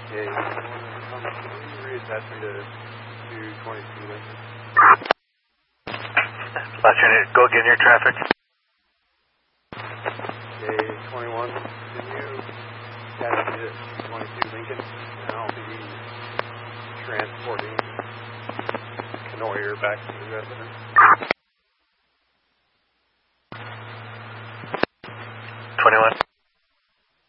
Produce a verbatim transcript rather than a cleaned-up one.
Okay, um, can you reattach me to two twenty-two Lincoln? Last unit, go again your traffic. Okay, twenty-one, can you attach me to two twenty-two Lincoln? And I'll be transporting Canoyer back to the residence. twenty-one.